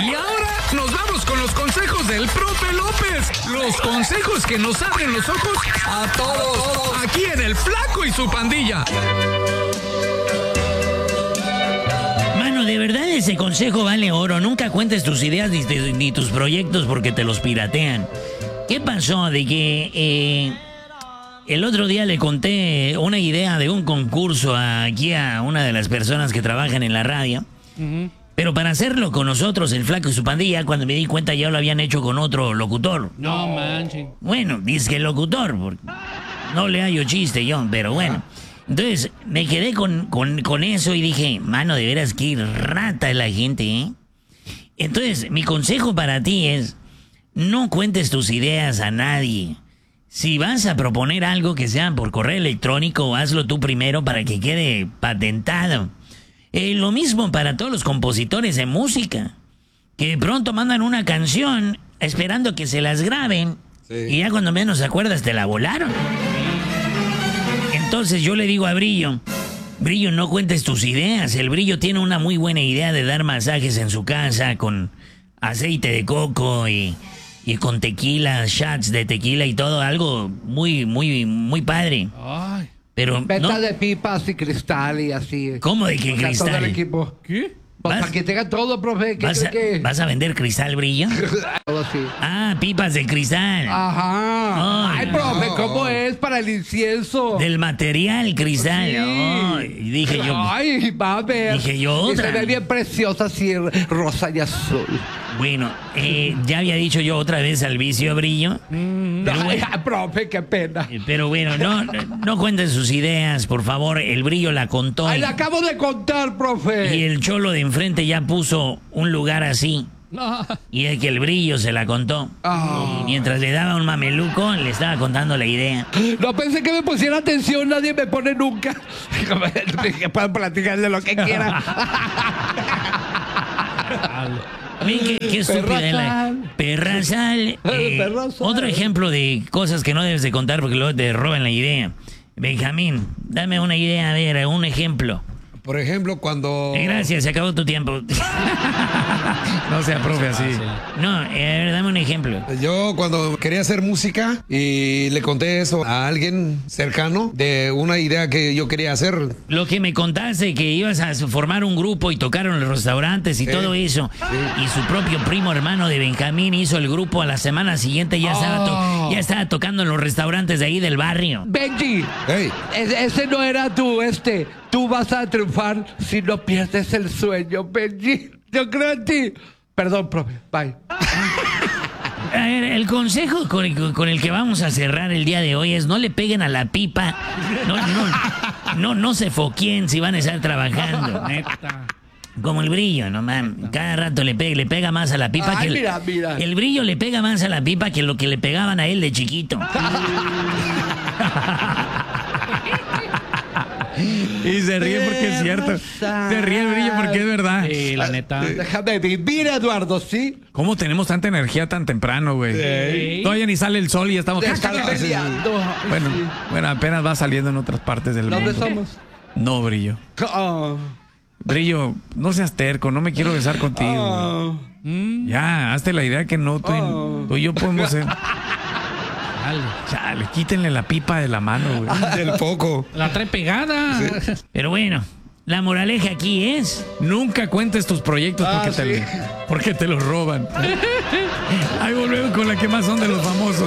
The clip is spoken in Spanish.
Y ahora nos vamos con los consejos del profe López. Los consejos que nos abren los ojos a todos. Aquí en El Flaco y su Pandilla. Mano, de verdad ese consejo vale oro. Nunca cuentes tus ideas ni tus proyectos porque te los piratean. ¿Qué pasó de que el otro día le conté una idea de un concurso aquí a una de las personas que trabajan en la radio? Pero para hacerlo con nosotros, El Flaco y su Pandilla, cuando me di cuenta ya lo habían hecho con otro locutor. No manches. Bueno, dice que el locutor, porque no le hallo chiste yo, pero bueno. Entonces me quedé con eso y dije, mano, de veras qué rata es la gente, ¿eh? Entonces, mi consejo para ti es, no cuentes tus ideas a nadie. Si vas a proponer algo que sea por correo electrónico, hazlo tú primero para que quede patentado. Lo mismo para todos los compositores de música, que de pronto mandan una canción esperando que se las graben, y ya cuando menos te acuerdas te la volaron. Entonces yo le digo a Brillo, Brillo, no cuentes tus ideas. El Brillo tiene una muy buena idea de dar masajes en su casa con aceite de coco y con tequila, shots de tequila y todo, algo muy, muy, muy padre. Ay. Pero Venta no, de pipas y cristal y así. ¿cómo de qué O sea, todo el cristal? equipo. ¿Qué? Pues ¿Vas? para que tenga todo, profe. ¿Qué ¿Vas cree que? vas a vender cristal, Brillo? Todo así. Ah, pipas de cristal. Ajá. Ay, no. profe, ¿cómo es para el incienso? Del material cristal. Sí. Ay, y dije yo, Ay, va a ver. Dije yo Y otra. se ve bien preciosa así, rosa y azul. bueno, ya había dicho yo otra vez al vicio, Brillo. No, Pero bueno. ay, profe, qué pena. Pero bueno, no cuenten sus ideas, por favor. El Brillo la contó. Ay, la acabo de contar, profe. Y el cholo de enfrente ya puso un lugar así. No. Y es que el Brillo se la contó. Ah. Y mientras le daba un mameluco, le estaba contando la idea. No pensé que me pusiera atención, nadie me pone nunca. Que puedan platicar de lo que quieran. Ven, qué estúpida es la Perrazal. Perrazal. Otro ejemplo de cosas que no debes de contar porque luego te roban la idea. Benjamín, dame una idea, a ver, un ejemplo. Por ejemplo, cuando... Gracias, se acabó tu tiempo. No sea profe así. No, a ver, dame un ejemplo. Yo cuando quería hacer música y le conté eso a alguien cercano de una idea que yo quería hacer. Lo que me contaste, que ibas a formar un grupo y tocaron en los restaurantes y todo eso. Y su propio primo hermano de Benjamín hizo el grupo a la semana siguiente, ya estaba tocando en los restaurantes de ahí del barrio. Benji, Hey, ese no era tú, Tú vas a triunfar si no pierdes el sueño, Benji. Yo creo en ti. Perdón, profe. Bye. A ver, el consejo con el que vamos a cerrar el día de hoy es no le peguen a la pipa. No se foquien si van a estar trabajando. Neta. Como el Brillo, no mames. Cada rato le pega más a la pipa Ay, que mira. el Brillo le pega más a la pipa que lo que le pegaban a él de chiquito. Y se ríe porque es cierto. Se ríe el Brillo porque es verdad. Sí, la neta. Déjame vivir, Eduardo, ¿sí? ¿Cómo tenemos tanta energía tan temprano, güey? Sí. Todavía ni sale el sol y ya estamos... De estar peleando. Bueno, apenas va saliendo en otras partes del ¿Dónde mundo. somos? No, Brillo. Oh. Brillo, no seas terco, no me quiero besar contigo. Oh. Ya, hazte la idea que no, tú y yo podemos ser... Chale, quítenle la pipa de la mano, güey. del foco. La trae pegada. Pero bueno, la moraleja aquí es... Nunca cuentes tus proyectos porque te los roban. Ahí volvemos con la que más son de los famosos.